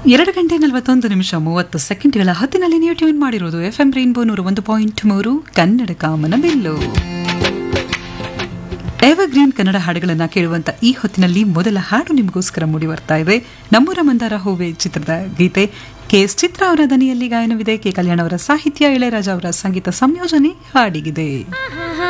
2 ಗಂಟೆ 41 ನಿಮಿಷ 30 ಸೆಕೆಂಡ್ಗಳ ಹೊತ್ತಿನಲ್ಲಿ ನೀವು ಟ್ಯೂನ್ ಮಾಡಿರೋದು ಎಫ್ಎಂ ರೈನ್ಬೋ 101.3 ಕನ್ನಡ ಕಾಮನ ಬಿಲ್ಲು. ಎವರ್ಗ್ರೀನ್ ಕನ್ನಡ ಹಾಡುಗಳನ್ನು ಕೇಳುವಂತ ಈ ಹೊತ್ತಿನಲ್ಲಿ ಮೊದಲ ಹಾಡು ನಿಮಗೋಸ್ಕರ ಮೂಡಿ ಬರ್ತಾ ಇದೆ. ನಮ್ಮೂರ ಮಂದಾರ ಹೂವೆ ಚಿತ್ರದ ಗೀತೆ. ಕೆ.ಎಸ್. ಚಿತ್ರ ಅವರ ದನಿಯಲ್ಲಿ ಗಾಯನವಿದೆ. ಕೆ. ಕಲ್ಯಾಣ್ ಅವರ ಸಾಹಿತ್ಯ, ಇಳೆಯರಾಜ ಅವರ ಸಂಗೀತ ಸಂಯೋಜನೆ ಹಾಡಿಗಿದೆ.